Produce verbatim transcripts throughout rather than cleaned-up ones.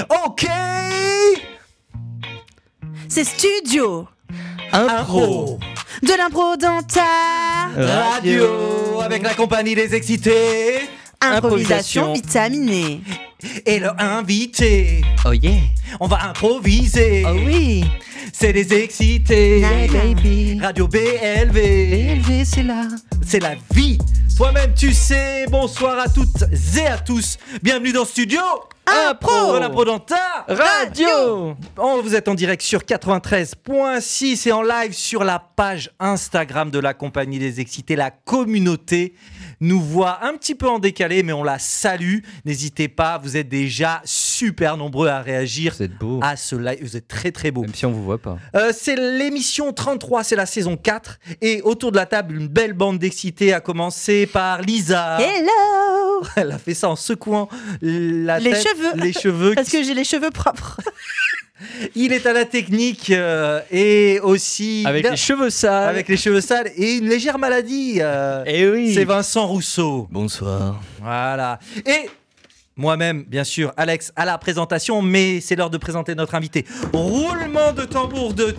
Ok. C'est Studio Impro de l'impro dans ta Radio avec la compagnie des excités improvisation vitaminée. et leur invité. Oh yeah. On va improviser. Oh oui. C'est des excités. Yeah, baby. Radio B L V. B L V, c'est là. C'est la vie. Toi-même tu sais. Bonsoir à toutes et à tous. Bienvenue dans Studio Impro de l'impro dans ta Radio. Oh, vous êtes en direct sur quatre-vingt-treize virgule six et en live sur la page Instagram de la compagnie des excités. La communauté nous voit un petit peu en décalé, mais on la salue. N'hésitez pas, vous êtes déjà super nombreux à réagir Vous êtes beau. à ce live. Vous êtes très très beaux. Même si on vous voit pas. Euh, c'est l'émission trente-trois, c'est la saison quatre. Et autour de la table, une belle bande d'excités, à commencer par Lisa. Hello. Elle a fait ça en secouant la Les tête, cheveux. les cheveux. Parce que j'ai les cheveux propres. Il est à la technique euh, et aussi Avec les cheveux sales. avec les cheveux sales et une légère maladie. euh, Eh oui. C'est Vincent Rousseau. Bonsoir. Voilà. Et moi-même, bien sûr, Alex à la présentation, mais c'est l'heure de présenter notre invité. Roulement de tambour de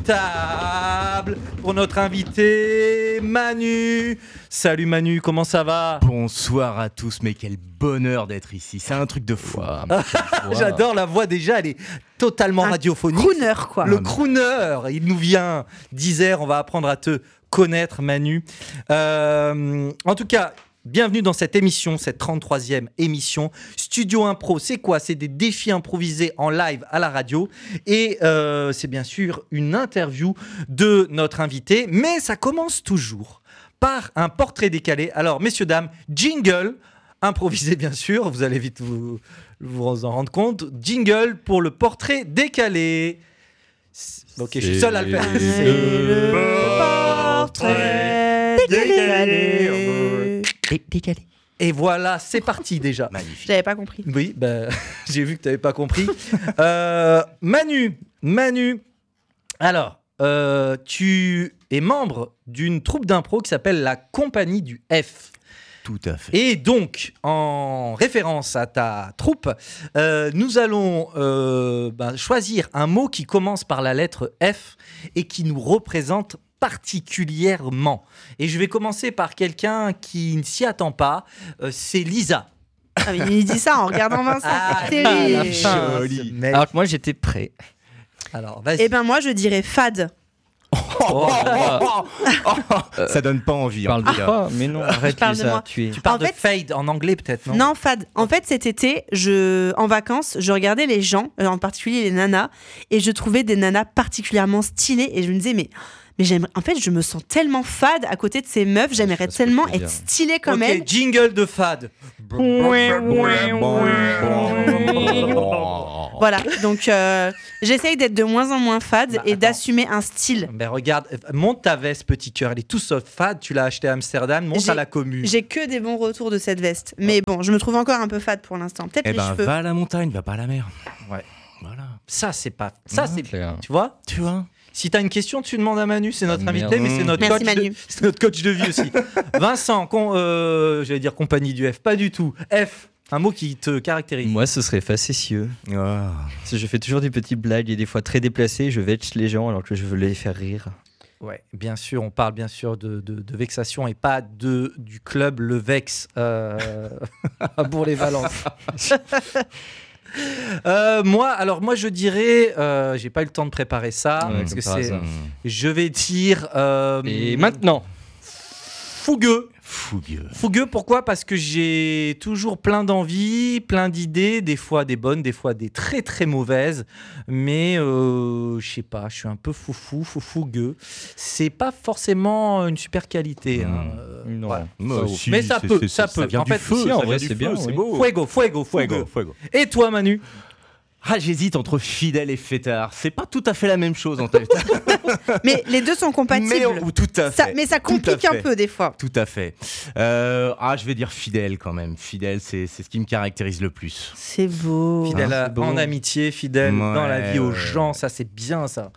table pour notre invité Manu. Salut Manu, comment ça va? Bonsoir à tous, mais quel bonheur d'être ici, c'est un truc de fou. Wow. J'adore la voix déjà, elle est totalement Un radiophonique. Crooner, quoi. Le crooner, il nous vient d'Isère, on va apprendre à te connaître Manu. Euh, en tout cas, bienvenue dans cette émission, cette trente-troisième émission. Studio Impro, c'est quoi? C'est des défis improvisés en live à la radio. Et euh, c'est bien sûr une interview de notre invité. Mais ça commence toujours par un portrait décalé. Alors, messieurs, dames, jingle, improvisé bien sûr, vous allez vite vous, vous en rendre compte. Jingle pour le portrait décalé. Ok, je suis seul à le faire. C'est le portrait décalé. Décalé. Et voilà, c'est parti déjà. Magnifique. J'avais pas compris. Oui, bah, j'ai vu que tu n'avais pas compris. Euh, Manu, Manu, alors, euh, tu es membre d'une troupe d'impro qui s'appelle la Compagnie du F. Tout à fait. Et donc, en référence à ta troupe, euh, nous allons euh, ben, choisir un mot qui commence par la lettre F et qui nous représente particulièrement. Et je vais commencer par quelqu'un qui ne s'y attend pas, euh, c'est Lisa. Ah, mais il dit ça en regardant Vincent. Ah, c'est la terrible. fin. Joli. Mec. Alors que moi j'étais prêt. Alors, vas-y. Eh ben moi, je dirais fade. Oh, Ça donne pas envie. Je parle en tout de cas. toi, mais non, arrête parle de Lisa, moi. tu es. tu parles en de fait- fade en anglais peut-être, non? Non, fade. En fait, cet été, je, en vacances, je regardais les gens, euh, en particulier les nanas, et je trouvais des nanas particulièrement stylées. Et je me disais, mais, mais j'aimerais, en fait, je me sens tellement fade à côté de ces meufs. J'aimerais je vois ce que tellement tu veux être dire. stylée comme Ok, elles. jingle de fade. Voilà. Donc, euh, j'essaye d'être de moins en moins fade Bah, et attends. d'assumer un style. Ben regarde, euh, monte ta veste, petit cœur. Elle est tout sauf fade. Tu l'as acheté à Amsterdam. Monte J'ai- à la commu. J'ai que des bons retours de cette veste. Mais bon, je me trouve encore un peu fade pour l'instant. Peut-être Eh les ben, cheveux. va à la montagne, va pas à la mer. Ouais. Voilà. Ça, c'est pas. Ça, Ouais, c'est. clair. Tu vois? Tu vois. Si t'as une question, tu demandes à Manu. C'est notre Ah, invité, merde. mais c'est notre Merci, coach. De... Manu. C'est notre coach de vie aussi. Vincent, con... euh, j'allais dire compagnie du F. Pas du tout. F. Un mot qui te caractérise. Moi ce serait facétieux. Ah. Parce que je fais toujours des petites blagues et des fois très déplacées. Je vetch les gens alors que je veux les faire rire. Ouais, bien sûr, on parle bien sûr de, de, de vexation et pas de, du club Le Vex euh, à Bourg-les-Valences. Euh, moi, alors moi je dirais, euh, j'ai pas eu le temps de préparer ça, Ouais, parce comme que par c'est, hasard. je vais dire euh, Et maintenant, fougueux. Fougueux. Fougueux, pourquoi? Parce que j'ai toujours plein d'envies, plein d'idées, des fois des bonnes, des fois des très très mauvaises, mais euh, je sais pas, je suis un peu foufou, fougueux. C'est pas forcément une super qualité. hein, Mmh. euh, non. voilà. Moi Ça, aussi, Mais ça c'est- peut, c'est- ça ça peut. vient En du fait, feu, si, en ça vrai, vient c'est du bien, feu, oui. c'est beau. Fuego, fuego, fuego. Fuego, fuego. Et toi, Manu? Ah, j'hésite entre fidèle et fêtard. C'est pas tout à fait la même chose en fait. Mais les deux sont compatibles. mais oh, tout à fait. Ça- mais ça Tout à complique un fait. peu des fois. Tout à fait. Euh, ah, je vais dire fidèle quand même. Fidèle, c'est c'est ce qui me caractérise le plus. C'est beau. Fidèle Hein, à- c'est beau. en amitié, fidèle dans la Ouais, vie aux ouais, gens, ouais. ça c'est bien ça.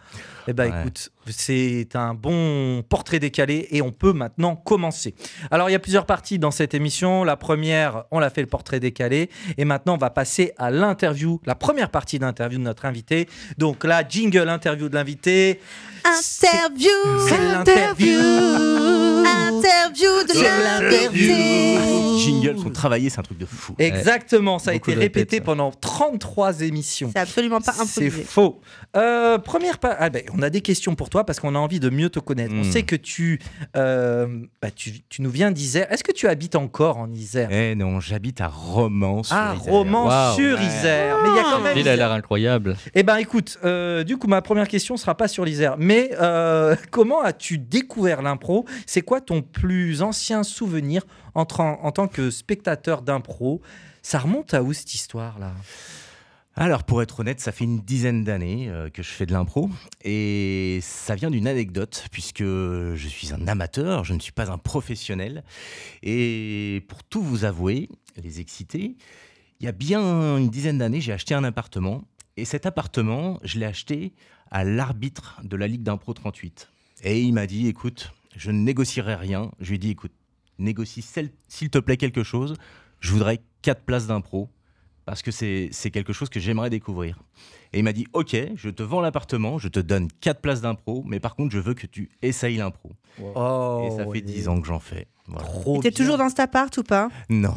Eh ben, Ouais. écoute, c'est un bon portrait décalé et on peut maintenant commencer. Alors, il y a plusieurs parties dans cette émission. La première, on l'a fait le portrait décalé. Et maintenant, on va passer à l'interview, la première partie d'interview de notre invité. Donc là, jingle interview de l'invité. Interview, C'est l'interview. interview de C'est l'invité. Les jingles sont travaillés, c'est un truc de fou. Exactement, ça a Beaucoup été de répété répètes. pendant trente-trois émissions. C'est absolument pas C'est improvisé. faux. Euh, première pa- ah ben, on a des questions pour toi parce qu'on a envie de mieux te connaître. On Mm. sait que tu, euh, bah, tu, tu nous viens d'Isère. Est-ce que tu habites encore en Isère Eh non, j'habite à Romans. sur Ah, Isère. Romans Waouh. sur Ouais. Isère. Mais il y a quand La même. ville a l'air incroyable. Eh ben, écoute, euh, du coup, ma première question sera pas sur l'Isère, mais euh, comment as-tu découvert l'impro? C'est quoi ton plus ancien souvenir en, tra- en tant que spectateur d'impro? Ça remonte à où cette histoire-là? Alors, pour être honnête, ça fait une dizaine d'années euh, que je fais de l'impro et ça vient d'une anecdote puisque je suis un amateur, je ne suis pas un professionnel. Et pour tout vous avouer, les excités, il y a bien une dizaine d'années, j'ai acheté un appartement et cet appartement, je l'ai acheté à l'arbitre de la Ligue d'impro trente-huit. Et il m'a dit, écoute, je ne négocierai rien. Je lui ai dit, écoute, négocie s'il s'il te plaît quelque chose, je voudrais quatre places d'impro. Parce que c'est c'est quelque chose que j'aimerais découvrir. Et il m'a dit, ok, je te vends l'appartement, je te donne quatre places d'impro, mais par contre, je veux que tu essayes l'impro. Oh, Et ça fait dix ans que j'en fais. Voilà. Trop Et t'es bien. toujours dans cet appart ou pas? Non.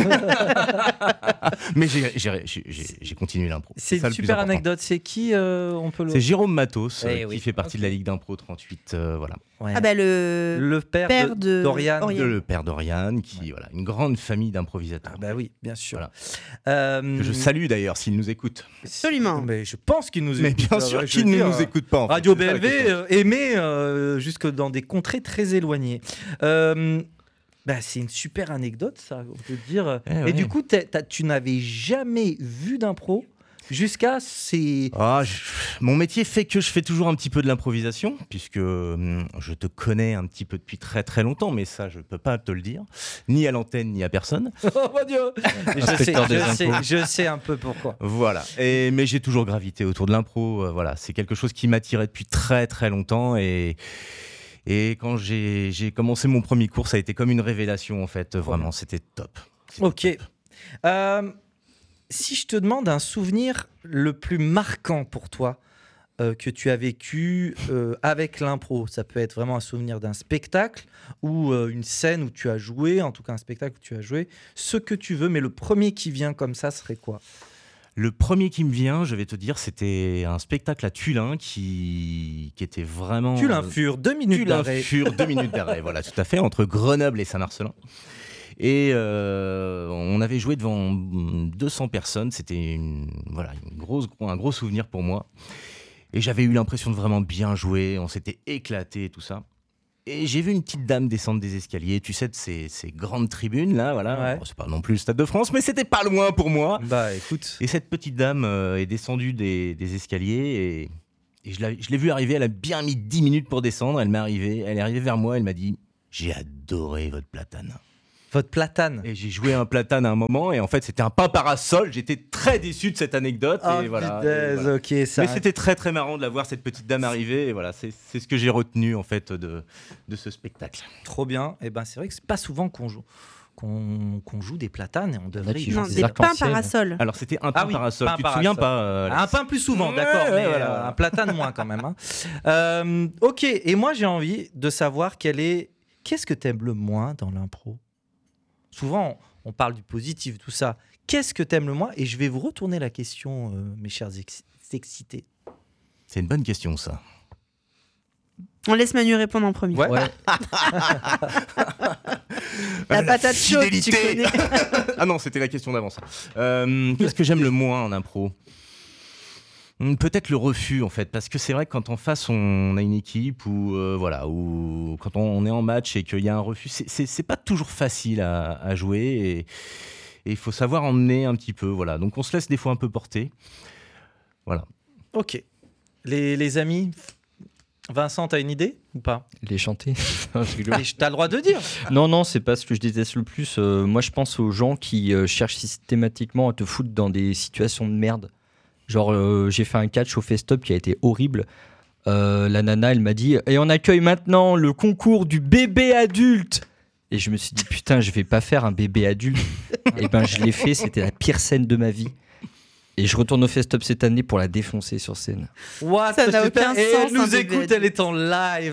Mais j'ai- j'ai j'ai- j'ai- j'ai continué l'impro. C'est ça une le plus super important. anecdote. C'est qui euh, on peut le. C'est Jérôme Matos, Eh euh, oui. qui fait partie de la Ligue d'impro trente-huit. euh, voilà. Ouais. Ah bah le Le père, père de, de Dorian. Oriane. Le père d'Oriane, qui, voilà, une grande famille d'improvisateurs. Ah bah oui, bien sûr. Voilà. Euh, Que je salue d'ailleurs s'il nous écoute. Absolument. Mais je pense qu'il nous Mais écoute. bien ça sûr va, je qu'il veux ne dire. nous écoute pas. en fait. Radio C'est ça, la B L V question. euh, aimé euh, jusque dans des contrées très éloignées. Euh, bah, c'est une super anecdote, ça, on peut dire. Eh Et ouais. du coup, t'as- t'as- tu n'avais jamais vu d'impro jusqu'à ces. Ah, je- mon métier fait que je fais toujours un petit peu de l'improvisation, puisque hum, je te connais un petit peu depuis très très longtemps, mais ça je peux pas te le dire, ni à l'antenne ni à personne. Oh mon Dieu je sais, Inspecteur des je, sais, impôts. je sais un peu pourquoi. Voilà. Et, mais j'ai toujours gravité autour de l'impro. euh, voilà, c'est quelque chose qui m'attirait depuis très très longtemps et. Et quand j'ai j'ai commencé mon premier cours, ça a été comme une révélation en fait. Vraiment, c'était top. C'était Ok. top. Euh, si je te demande un souvenir le plus marquant pour toi euh, que tu as vécu euh, avec l'impro, ça peut être vraiment un souvenir d'un spectacle ou euh, une scène où tu as joué, en tout cas un spectacle où tu as joué, ce que tu veux, mais le premier qui vient comme ça serait quoi? Le premier qui me vient, je vais te dire, c'était un spectacle à Tullin qui, qui était vraiment. Tu l'infures, deux minutes Tullin d'arrêt. fure, deux minutes d'arrêt, voilà, tout à fait, entre Grenoble et Saint-Marcelin. Et euh, on avait joué devant deux cents personnes, c'était une, voilà, une grosse, un gros souvenir pour moi. Et j'avais eu l'impression de vraiment bien jouer, on s'était éclaté et tout ça. Et j'ai vu une petite dame descendre des escaliers, tu sais, de ces, ces grandes tribunes là, voilà. Ouais. Bon, c'est pas non plus le Stade de France, mais c'était pas loin pour moi. Bah écoute, Et cette petite dame euh, est descendue des, des escaliers et, et je, l'ai- je l'ai vue arriver. Elle a bien mis dix minutes pour descendre. Elle m'est arrivée, elle est arrivée vers moi. Elle m'a dit « J'ai adoré votre platane. votre platane. » Et j'ai joué un platane à un moment et en fait c'était un pain parasol. J'étais très déçu de cette anecdote. Ah, et voilà, punaise, et voilà. ok, ça. Mais c'était très très marrant de la voir, cette petite dame arriver. Et voilà, c'est c'est ce que j'ai retenu en fait de, de ce spectacle. Trop bien. Et ben c'est vrai que c'est pas souvent qu'on joue, qu'on qu'on joue des platanes et on devrait y qui jouer. Non, des des pains arcs-en-ciel. parasols. Alors c'était un Ah pain oui, parasol. pain Tu te souviens parasol. pas euh, Un pain plus souvent, Ouais, d'accord, ouais, mais voilà, euh, voilà. un platane moins quand même. hein. Euh, ok, et moi j'ai envie de savoir quel est, qu'est-ce que t'aimes le moins dans l'impro? Souvent, on parle du positif, tout ça. Qu'est-ce que t'aimes le moins? Et je vais vous retourner la question, euh, mes chers ex- excités. C'est une bonne question ça. On laisse Manu répondre en premier. Ouais. Ouais. La Ah, patate chaude, tu fidélité. connais. Ah non, c'était la question d'avant ça. Euh, Qu'est-ce que j'aime le moins en impro? Hmm, Peut-être le refus en fait, parce que c'est vrai que quand en face on a une équipe ou euh, voilà, ou quand on, on est en match et qu'il y a un refus, c'est- c'est c'est pas toujours facile à, à jouer et et il faut savoir emmener un petit peu, voilà. Donc on se laisse des fois un peu porter, voilà. Ok. Les, les amis, Vincent, t'as une idée ou pas? Les chanter. Non, je rigole. Mais T'as le droit de dire. Non, non, c'est pas ce que je déteste le plus. Euh, moi, je pense aux gens qui euh, cherchent systématiquement à te foutre dans des situations de merde. Genre, euh, j'ai fait un catch au Festop qui a été horrible. euh, la nana, elle m'a dit « Et on accueille maintenant le concours du bébé adulte !» Et je me suis dit « Putain, je vais pas faire un bébé adulte. » Et ben je l'ai fait, c'était la pire scène de ma vie. Et je retourne au Festop cette année pour la défoncer sur scène. What, Ça n'a super. aucun Et sens, elle nous un bébé écoute, adulte. elle est en live.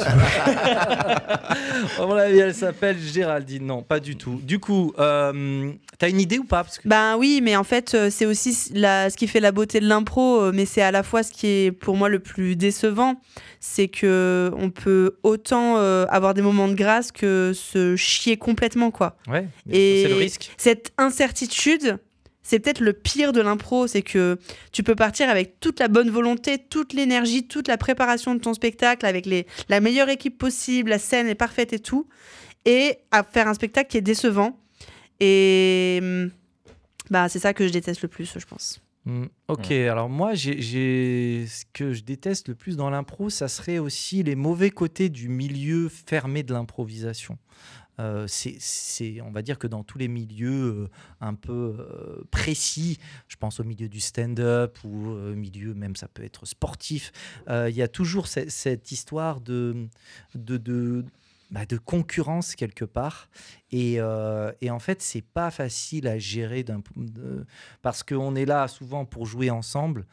À mon avis, elle s'appelle Géraldine. Non, pas du tout. Du coup, euh, t'as une idée ou pas? Parce que... Ben oui, mais en fait, euh, c'est aussi la, ce qui fait la beauté de l'impro, euh, mais c'est à la fois ce qui est pour moi le plus décevant, c'est que on peut autant euh, avoir des moments de grâce que se chier complètement, quoi. Ouais, Et c'est le risque. Cette incertitude, c'est peut-être le pire de l'impro, c'est que tu peux partir avec toute la bonne volonté, toute l'énergie, toute la préparation de ton spectacle, avec les, la meilleure équipe possible, la scène est parfaite et tout, et à faire un spectacle qui est décevant. Et bah, c'est ça que je déteste le plus, je pense. Mm, ok, alors moi, j'ai, j'ai... ce que je déteste le plus dans l'impro, ça serait aussi les mauvais côtés du milieu fermé de l'improvisation. Euh, c'est, c'est, on va dire que dans tous les milieux euh, un peu euh, précis, je pense au milieu du stand-up ou au milieu même ça peut être sportif, euh, il y a toujours ce- cette histoire de, de, de, bah, de concurrence quelque part. Et, euh, et en fait, c'est pas facile à gérer d'un, de- parce qu'on est là souvent pour jouer ensemble,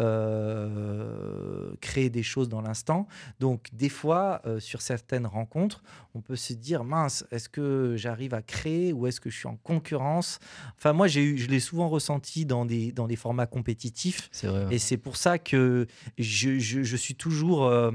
euh, créer des choses dans l'instant. Donc, des fois, euh, sur certaines rencontres, on peut se dire mince, est-ce que j'arrive à créer ou est-ce que je suis en concurrence? Enfin, moi, j'ai eu, je l'ai souvent ressenti dans des, dans des formats compétitifs. C'est vrai. Et c'est pour ça que je, je, je suis toujours euh,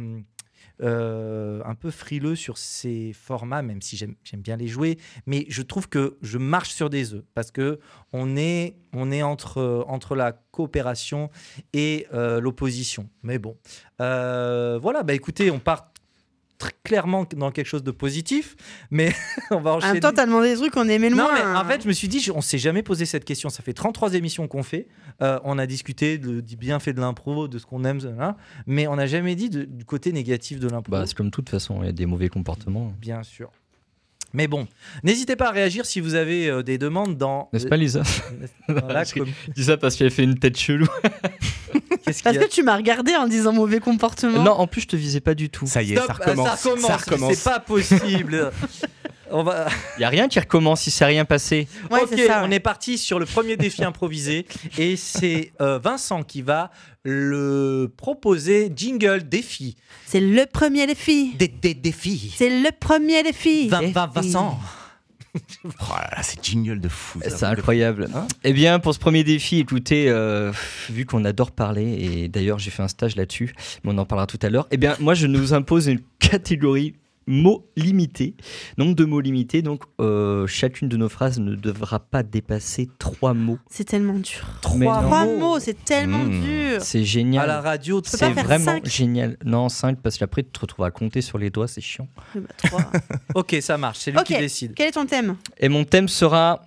euh, un peu frileux sur ces formats, même si j'aime, j'aime bien les jouer. Mais je trouve que je marche sur des œufs parce que on est, on est entre, entre la coopération et euh, l'opposition. Mais bon, euh, voilà. Bah écoutez, on part très clairement dans quelque chose de positif, mais on va En enchaîner. même temps, t'as demandé des trucs qu'on aimait le Non, moins. mais en fait, je me suis dit, je- on s'est jamais posé cette question. Ça fait trente-trois émissions qu'on fait. Euh, on a discuté de, du bienfait de l'impro, de ce qu'on aime, hein, mais on n'a jamais dit de- du côté négatif de l'impro. Bah, c'est comme de toute façon, il y a des mauvais comportements. Bien sûr. Mais bon, n'hésitez pas à réagir si vous avez euh, des demandes dans. N'est-ce pas, Lisa? dans la com- Je dis ça parce qu'elle fait une tête chelou. Qu'est-ce qu'il Parce y a que tu m'as regardé en disant mauvais comportement. Non, en plus, je te visais pas du tout. Ça y est, Stop, ça euh, recommence. ça recommence, Ça mais recommence. c'est pas possible. On va. Il y a rien qui recommence si c'est rien passé. Ouais, ok, c'est ça, on ouais. est parti sur le premier défi improvisé et c'est euh, Vincent qui va le proposer. Jingle défi. C'est le premier défi. Des, des défis. C'est le premier défi. Vin- Vin- Vincent. Oh là là, c'est jingle de fou. ça. C'est incroyable. Eh bien, pour ce premier défi, écoutez, euh, vu qu'on adore parler, et d'ailleurs j'ai fait un stage là-dessus, mais on en parlera tout à l'heure, eh bien, moi je nous impose une catégorie mots limités, nombre de mots limités, donc euh, chacune de nos phrases ne devra pas dépasser trois mots. C'est tellement dur. Mais non. Trois mots, c'est tellement Mmh. dur. C'est À génial. la radio, peux C'est pas faire vraiment cinq. génial. Non, cinq, parce qu'après tu te retrouves à compter sur les doigts, c'est chiant. Oui, bah, trois. ok, ça marche. C'est lui Ok. qui décide. Quel est ton thème? Et mon thème sera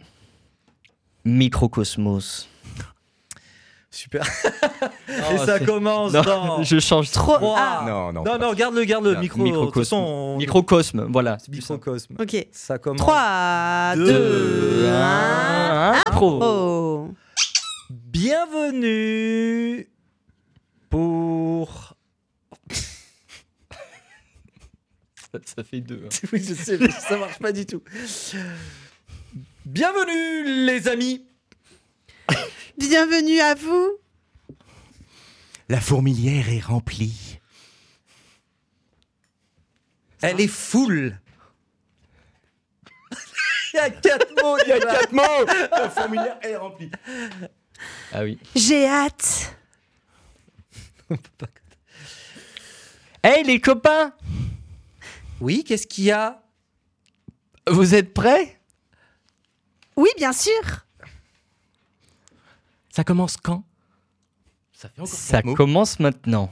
microcosmos. Super. Et ça c'est- commence Non, dans. je change trop. Trop. Trois. Ah, Non, non. Non, non, garde-le, garde-le. Non, Micro. De toute Microcosme. façon, on- Microcosme, voilà. c'est plus simple. Microcosme. ok. Ça commence. trois, Deux, deux, un. un. Impro. Oh. Bienvenue pour. Ça fait deux. hein. Oui, je sais, mais ça marche pas du tout. Bienvenue, les amis. Bienvenue à vous. La fourmilière est remplie. Elle est full. Il y a quatre mots. Il y a quatre mots. La fourmilière est remplie. Ah oui. J'ai hâte. Hey les copains, Oui, qu'est-ce qu'il y a? vous êtes prêts? Oui, bien sûr. Ça commence quand? Ça fait encore Ça quatre mots. commence maintenant.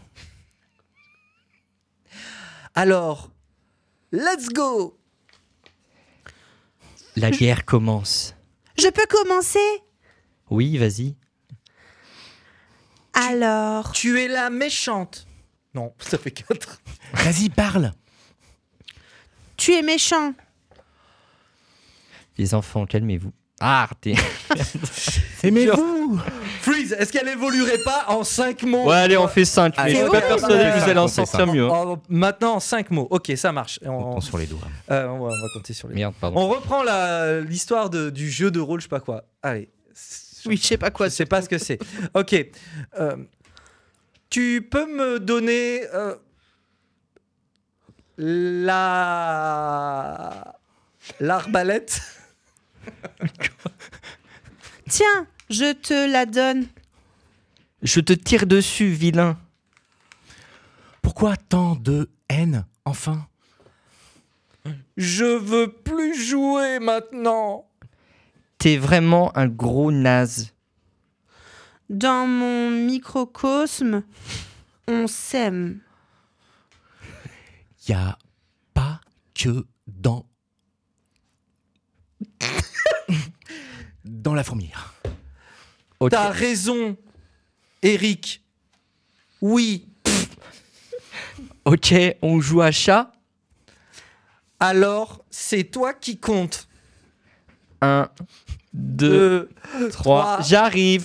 Alors, let's go. La guerre commence. Je peux commencer? Oui, vas-y. Alors, Tu es la méchante. Non, ça fait quatre. Vas-y, parle. tu es méchant. Les enfants, calmez-vous. Ah, arrêtez. Aimez-vous. Freeze. Louise, est-ce qu'elle évoluerait pas en cinq mots? Ouais, allez, on fait cinq. Allez, Mais je suis c'est pas horrible. persuadé que vous allez en On fait sortir mieux. hein. En- Maintenant, en cinq mots. Ok, ça marche. On, On compte sur les doigts. euh, on va, on va compter sur les. Merde, pardon. On reprend la- l'histoire de- du jeu de rôle, je sais pas quoi. Allez. Oui, je sais pas quoi. Je sais pas ce que c'est. Ok. Euh, tu peux me donner euh, la l'arbalète? Tiens, je te la donne. Je te tire dessus, vilain. Pourquoi tant de haine, enfin? Je veux plus jouer maintenant. T'es vraiment un gros naze. Dans mon microcosme, on s'aime. Y a pas que dans... dans la fourmilière. Ok. T'as raison, Eric. Oui. Ok, on joue à chat. Alors, c'est toi qui compte. Un, deux, Deux, trois. trois. J'arrive.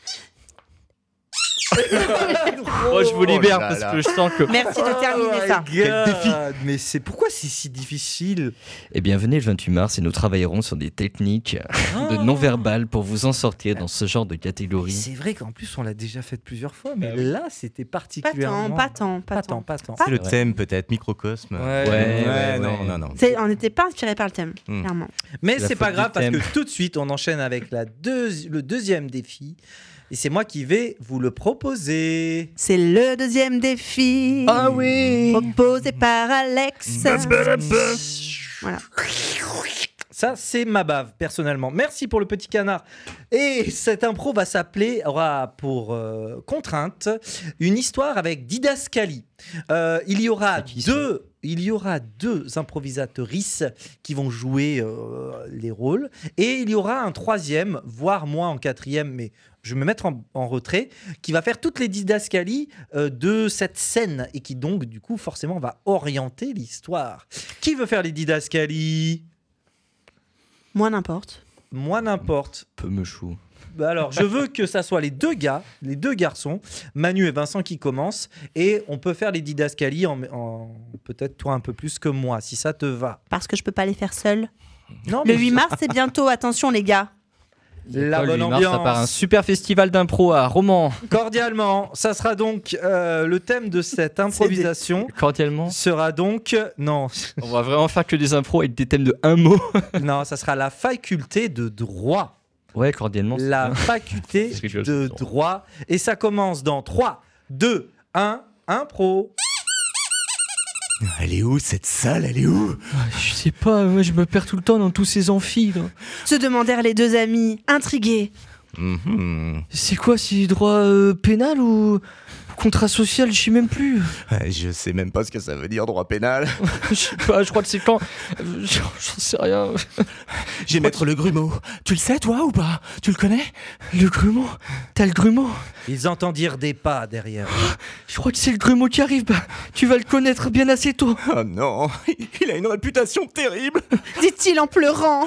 Oh, je vous libère Oh là parce là. que je sens que. Merci de terminer Oh my ça. God. défi. Mais c'est pourquoi c'est si difficile? Eh bien, venez le vingt-huit mars et nous travaillerons sur des techniques de non-verbal pour vous en sortir dans ce genre de catégorie. C'est vrai qu'en plus on l'a déjà fait plusieurs fois, mais Bah oui. là c'était Pas particulièrement. tant, pas tant, pas Pas tant, tant. pas tant. Pas C'est le vrai. thème peut-être, microcosme. Ouais, Ouais, ouais, non, ouais. non, non. C'est- On n'était pas inspiré par le thème, Hmm. clairement. Mais C'est la c'est pas faute grave du parce thème. que tout de suite on enchaîne avec la deuxi- le deuxième défi. Et c'est moi qui vais vous le proposer. C'est le deuxième défi. Ah oui. Proposé par Alex. Voilà. Ça, c'est ma bave, personnellement. Merci pour le petit canard. Et cette impro va s'appeler, aura pour euh, contrainte, une histoire avec didascalie. Euh, il y aura C'est qui, ça deux, il y aura deux improvisatrices qui vont jouer euh, les rôles, et il y aura un troisième, voire moi en quatrième, mais je vais me mettre en, en retrait, qui va faire toutes les didascalies euh, de cette scène et qui donc, du coup, forcément, va orienter l'histoire. Qui veut faire les didascalies? Moi, n'importe. Moi, n'importe. Peu me chou. Bah alors, je veux que ça soit les deux gars, les deux garçons, Manu et Vincent qui commencent, et on peut faire les didascalies en, en peut-être toi un peu plus que moi, si ça te va. Parce que je peux pas les faire seul. Non, Le mais huit mars, c'est bientôt. Attention, les gars. la Le bonne huit mars, ça ambiance. part un super festival d'impro à Romans. Cordialement, ça sera donc euh, le thème de cette improvisation. Cordialement. Sera donc non, On va vraiment faire que des impros avec des thèmes de un mot. non, ça sera la faculté de droit. Ouais, cordialement. c'est La bien. faculté Je rigole, de je rigole. droit. Et ça commence dans trois, deux, un, impro. Elle est où cette salle? Elle est où? Je sais pas, moi je me perds tout le temps dans tous ces amphis. là. Se demandèrent les deux amis, intrigués. Mhm. C'est quoi, c'est droit euh, pénal ou contrat social? Je sais même plus. Ouais, Je sais même pas ce que ça veut dire, droit pénal. Je sais pas, je crois que c'est quand. euh, J'en sais rien. J'ai maître le grumeau. Tu le sais, toi, ou pas? Tu le connais? Le grumeau. T'as le grumeau. Ils entendirent des pas derrière eux. Je crois que c'est le grumeau qui arrive. Bah, tu vas le connaître bien assez tôt. Oh non, il a une réputation terrible. Dit-il en pleurant.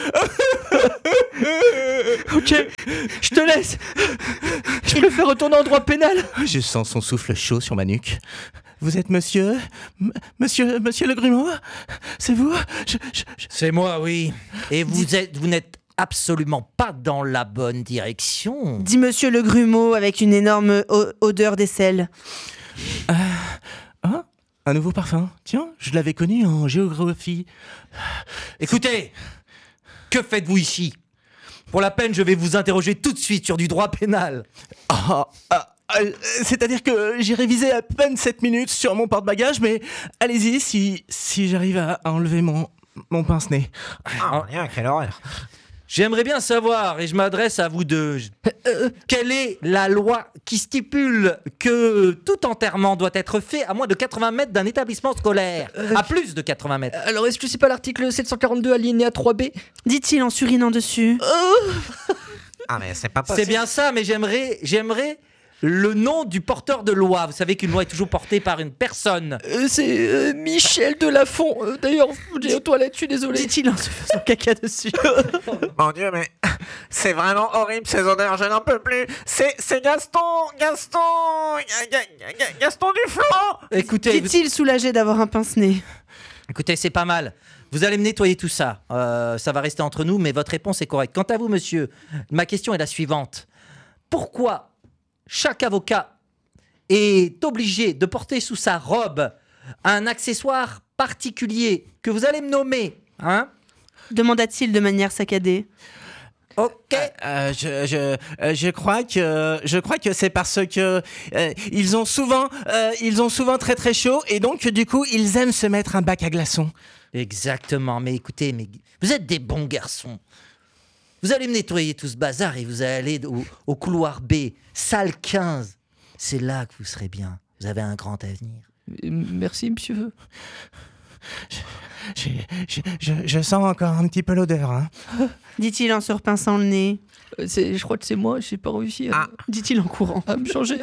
Ok, je te laisse. Je préfère retourner en droit pénal. Je sens son souffle chaud sur ma nuque. Vous êtes monsieur M- Monsieur Monsieur le grumeau? C'est vous? Je- je- je- C'est moi, oui. Et vous êtes, vous n'êtes absolument pas dans la bonne direction. Dit monsieur le grumeau avec une énorme o- odeur d'aisselle. Hein? Un nouveau parfum? Tiens, je l'avais connu en géographie. Écoutez, que faites-vous ici? Pour la peine, je vais vous interroger tout de suite sur du droit pénal. Ah, ah, ah, c'est-à-dire que j'ai révisé à peine sept minutes sur mon porte-bagages, mais allez-y si, si j'arrive à à enlever mon, mon pince-nez. Ah, rien, quelle horreur. J'aimerais bien savoir, et je m'adresse à vous deux, euh, quelle est la loi qui stipule que tout enterrement doit être fait à moins de quatre-vingts mètres d'un établissement scolaire? À plus de quatre-vingts mètres. Alors, est-ce que c'est pas l'article sept cent quarante-deux alinéa trois B? Dit-il en surinant dessus. Ah, mais c'est pas possible. C'est bien ça, mais j'aimerais, j'aimerais le nom du porteur de loi. Vous savez qu'une loi est toujours portée par une personne. Euh, c'est euh, Michel Delafont. Euh, D'ailleurs, j'ai aux toilettes, je suis désolé. Dit-il en se faisant caca dessus. Mon Dieu, mais c'est vraiment horrible ces odeurs, je n'en peux plus. C'est, c'est Gaston, Gaston, Ga- Ga- Ga- Gaston Duflo. Écoutez, vous- Dit-il soulagé d'avoir un pince-nez. écoutez, c'est pas mal. Vous allez me nettoyer tout ça. Euh, ça va rester entre nous, mais votre réponse est correcte. Quant à vous, monsieur, ma question est la suivante. Pourquoi chaque avocat est obligé de porter sous sa robe un accessoire particulier que vous allez me nommer, hein? Demanda-t-il de manière saccadée. Ok. Euh, je, je, euh, je crois que je crois que c'est parce que euh, ils ont souvent euh, ils ont souvent très très chaud et donc du coup ils aiment se mettre un bac à glaçons. Exactement. Mais écoutez, mais vous êtes des bons garçons. Vous allez me nettoyer tout ce bazar et vous allez aller au, au couloir B, salle quinze. C'est là que vous serez bien. Vous avez un grand avenir. Euh, Merci, monsieur. Je, je, je, je sens encore un petit peu l'odeur. Hein. Dit-il en se repinçant le nez. Euh, c'est- Je crois que c'est moi, j'ai pas réussi à, Ah. Dit-il en courant. à me changer.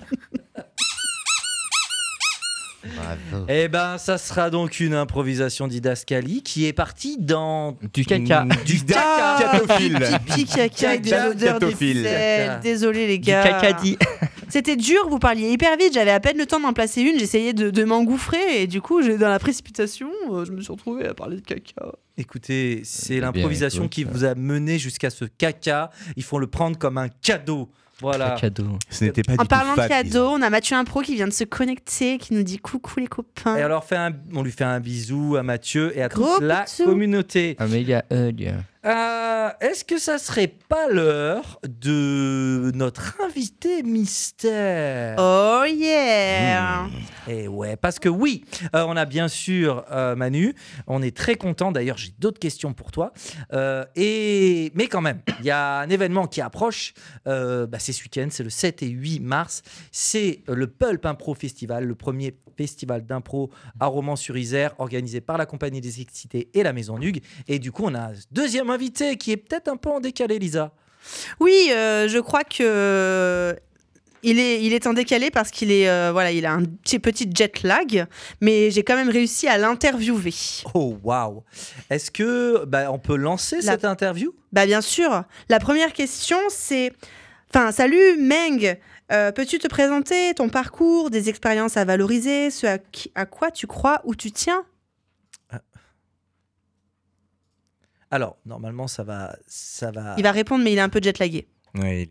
Bravo. Eh ben, ça sera donc une improvisation didascalie qui est partie dans Du caca. du caca. Catophile. Pipi caca et de Caca, l'odeur des catophile. ficelles. Désolé les Du gars. cacadi. C'était dur, vous parliez hyper vite, j'avais à peine le temps d'en placer une, j'essayais de, de m'engouffrer et du coup, j'ai- dans la précipitation, euh, je me suis retrouvée à parler de caca. Écoutez, c'est Eh bien, l'improvisation écoute, qui euh. vous a mené jusqu'à ce caca. Il faut le prendre comme un cadeau. Voilà. Cadeau. Ce n'était pas En du parlant tout de fat, cadeau, on a Mathieu Impro qui vient de se connecter, qui nous dit coucou les copains. Et alors, fait un- on lui fait un bisou à Mathieu et à Gros toute la bisous. communauté. Un méga hug. Euh, Est-ce que ça serait pas l'heure de notre invité mystère? Oh yeah. Et ouais, parce que oui, euh, on a bien sûr euh, Manu, on est très content. D'ailleurs, j'ai d'autres questions pour toi. Euh, et mais quand même, il y a un événement qui approche. Euh, bah, c'est ce week-end, c'est le sept et huit mars. C'est euh, le Pulp Impro Festival, le premier festival d'impro à Romans-sur-Isère, organisé par la Compagnie des Excités et la Maison Nugue. Et du coup, on a un deuxième invité qui est peut-être un peu en décalé, Lisa. Oui, euh, je crois que il est, il est en décalé parce qu'il est, euh, voilà, il a un petit petit jet lag, mais j'ai quand même réussi à l'interviewer. Oh waouh! Est-ce que bah, on peut lancer La- cette interview? Bah bien sûr. La première question, c'est, enfin, salut Meng. Euh, peux-tu te présenter ton parcours, des expériences à valoriser, ce à, qui- à quoi tu crois, où tu tiens? Alors, normalement, ça va, ça va. Il va répondre, mais il est un peu jet lagué. Oui.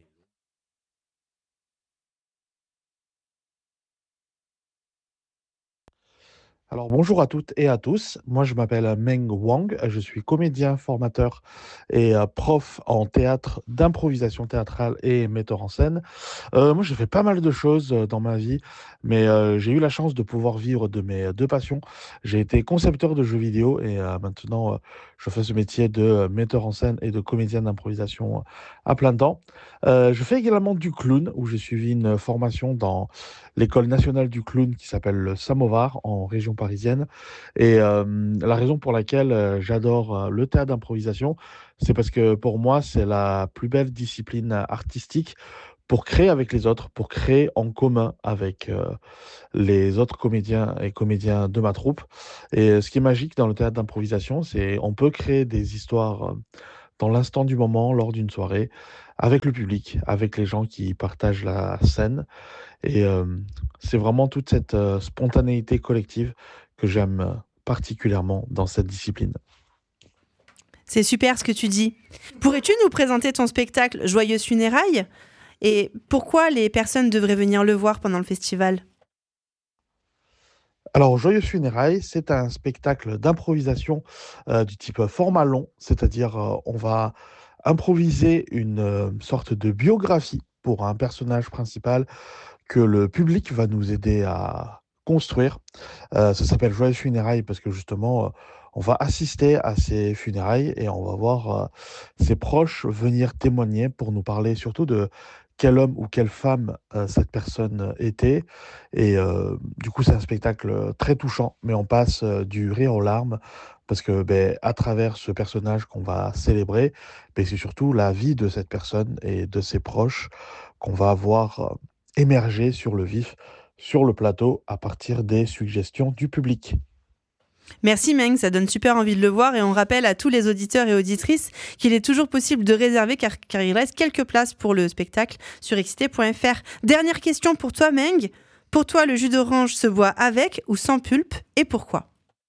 Alors bonjour à toutes et à tous, moi je m'appelle Meng Wang, je suis comédien, formateur et euh, prof en théâtre, d'improvisation théâtrale et metteur en scène. Euh, moi j'ai fait pas mal de choses euh, dans ma vie, mais euh, j'ai eu la chance de pouvoir vivre de mes deux passions. J'ai été concepteur de jeux vidéo et euh, maintenant euh, je fais ce métier de euh, metteur en scène et de comédien d'improvisation euh, à plein temps. Euh, je fais également du clown où j'ai suivi une formation dans l'école nationale du clown qui s'appelle le Samovar en région parisienne. Et euh, la raison pour laquelle euh, j'adore euh, le théâtre d'improvisation, c'est parce que pour moi, c'est la plus belle discipline artistique pour créer avec les autres, pour créer en commun avec euh, les autres comédiens et comédiens de ma troupe. Et euh, ce qui est magique dans le théâtre d'improvisation, c'est on peut créer des histoires euh, dans l'instant du moment, lors d'une soirée, avec le public, avec les gens qui partagent la scène. Et euh, c'est vraiment toute cette euh, spontanéité collective que j'aime euh, particulièrement dans cette discipline. C'est super ce que tu dis. Pourrais-tu nous présenter ton spectacle Joyeuses funérailles et pourquoi les personnes devraient venir le voir pendant le festival? Alors, Joyeux Funérailles, c'est un spectacle d'improvisation euh, du type format long, c'est-à-dire euh, on va improviser une euh, sorte de biographie pour un personnage principal que le public va nous aider à construire. Euh, ça s'appelle Joyeux Funérailles parce que justement, euh, on va assister à ces funérailles et on va voir euh, ses proches venir témoigner pour nous parler surtout de quel homme ou quelle femme euh, cette personne était. Et euh, du coup, c'est un spectacle très touchant, mais on passe euh, du rire aux larmes parce que ben, à travers ce personnage qu'on va célébrer, ben, c'est surtout la vie de cette personne et de ses proches qu'on va voir euh, émerger sur le vif, sur le plateau, à partir des suggestions du public. Merci Meng, ça donne super envie de le voir et on rappelle à tous les auditeurs et auditrices qu'il est toujours possible de réserver car, car il reste quelques places pour le spectacle sur excité point f r. Dernière question pour toi Meng, pour toi le jus d'orange se boit avec ou sans pulpe et pourquoi ?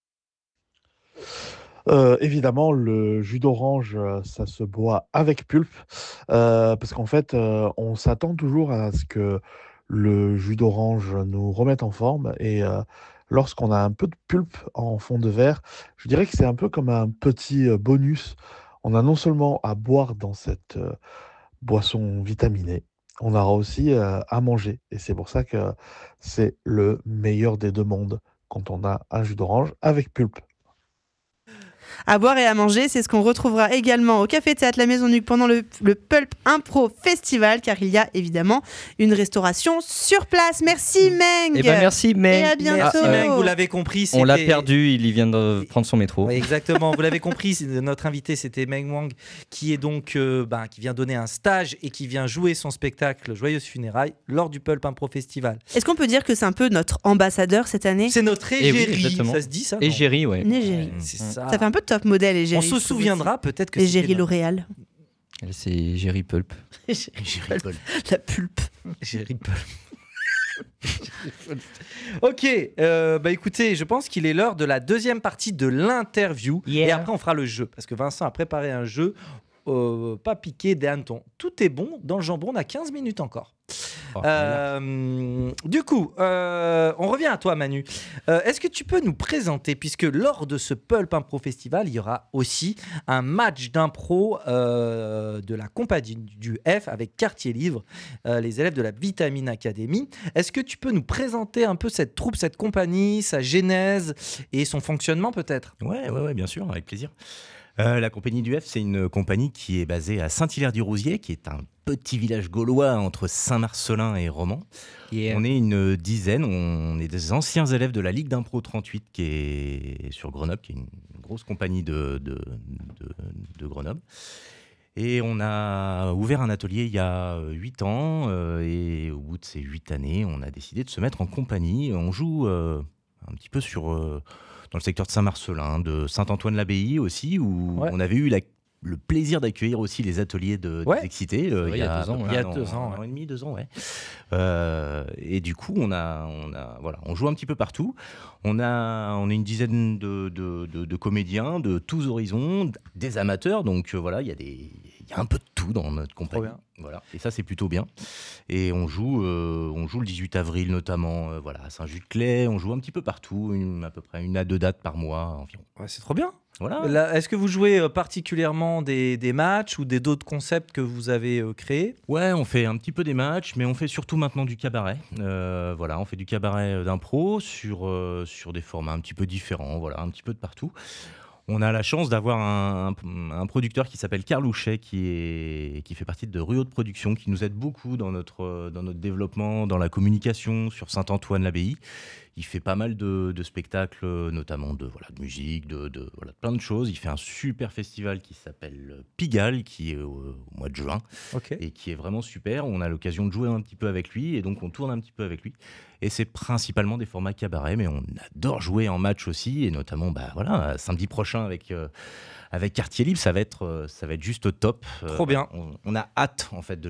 Euh, évidemment, le jus d'orange, euh, ça se boit avec pulpe, euh, parce qu'en fait, euh, on s'attend toujours à ce que le jus d'orange nous remette en forme, et euh, lorsqu'on a un peu de pulpe en fond de verre, je dirais que c'est un peu comme un petit euh, bonus. On a non seulement à boire dans cette euh, boisson vitaminée, on aura aussi euh, à manger, et c'est pour ça que c'est le meilleur des deux mondes quand on a un jus d'orange avec pulpe. À boire et à manger, c'est ce qu'on retrouvera également au Café Théâtre La Maison Nuque pendant le, le Pulp Impro Festival, car il y a évidemment une restauration sur place. Merci Meng. Eh ben merci Meng. Et à bientôt. Merci Ah, Meng, euh, vous l'avez compris. On l'a c'était- perdu, il y vient de prendre son métro. Oui, exactement, vous l'avez compris, c'est- notre invité c'était Meng Wang qui est donc euh, ben, qui vient donner un stage et qui vient jouer son spectacle Joyeuses Funérailles lors du Pulp Impro Festival. Est-ce qu'on peut dire que c'est un peu notre ambassadeur cette année ? C'est notre Eh oui, égérie, exactement. ça se dit ça non Égérie, ouais. Une égérie. C'est ça. Ça fait un peu top modèle, égérie. On se souviendra peut-être que Égérie c'était notre- L'Oréal. Elle, C'est Égérie Pulp. Égérie Paul. La pulpe. Égérie Pulp. Ok, euh, bah écoutez, je pense qu'il est l'heure de la deuxième partie de l'interview. Yeah. Et après, on fera le jeu. Parce que Vincent a préparé un jeu, euh, pas piqué des hannetons. Tout est bon. Dans le jambon, on a quinze minutes encore. Oh, Euh, du coup, euh, on revient à toi, Manu. Euh, Est-ce que tu peux nous présenter, puisque lors de ce Pulp Impro Festival, il y aura aussi un match d'impro euh, de la compagnie du F avec Quartier Livre, euh, les élèves de la Vitamine Academy. Est-ce que tu peux nous présenter un peu cette troupe, cette compagnie, sa genèse et son fonctionnement peut-être ? Ouais, ouais, ouais, bien sûr, avec plaisir. Euh, la compagnie du F, c'est une compagnie qui est basée à Saint-Hilaire-du-Rousier, qui est un petit village gaulois entre Saint-Marcellin et Romans. On est une dizaine, on est des anciens élèves de la Ligue d'Impro trente-huit qui est sur Grenoble, qui est une grosse compagnie de, de, de, de Grenoble. Et on a ouvert un atelier il y a huit ans, euh, et au bout de ces huit années, on a décidé de se mettre en compagnie. On joue euh, un petit peu sur... Euh, dans le secteur de Saint-Marcellin, de Saint-Antoine-l'Abbaye aussi, où Ouais. on avait eu la- le plaisir d'accueillir aussi les ateliers de, Ouais. des Excités, euh, vrai, il y a deux à ans, peu ouais. près Il y a un deux an, ans, un ouais. an et demi, deux ans, ouais. Euh, et du coup, on a, on a, voilà, on joue un petit peu partout. On a, on est une dizaine de, de, de, de comédiens de tous horizons, des amateurs, donc euh, voilà, il y a des, il y a un peu de tout dans notre compagnie. bien. Voilà, et ça c'est plutôt bien. Et on joue, euh, on joue le dix-huit avril notamment, euh, voilà, à Saint-Just-de-Claye. On joue un petit peu partout, une- à peu près une à deux dates par mois environ. Ouais, c'est trop bien. Voilà. Là, Est-ce que vous jouez euh, particulièrement des, des matchs ou des d'autres concepts que vous avez euh, créés ? Ouais, on fait un petit peu des matchs, mais on fait surtout maintenant du cabaret. Euh, voilà, on fait du cabaret euh, d'impro sur, euh, sur des formats un petit peu différents, voilà, un petit peu de partout. On a la chance d'avoir un, un- un producteur qui s'appelle Carl Houchet, qui, est, qui fait partie de Ruot de Production, qui nous aide beaucoup dans notre, euh, dans notre développement, dans la communication sur Saint-Antoine-l'Abbaye. Il fait pas mal de, de spectacles, notamment de, voilà, de musique, de, de, voilà, de plein de choses. Il fait un super festival qui s'appelle Pigalle, qui est au, au mois de juin, Ok. et qui est vraiment super. On a l'occasion de jouer un petit peu avec lui, et donc on tourne un petit peu avec lui. Et c'est principalement des formats cabaret, mais on adore jouer en match aussi, et notamment bah, voilà, samedi prochain avec, euh, avec Quartier Libre, ça va être, euh, ça va être juste top. Trop bien. On, on a hâte en fait de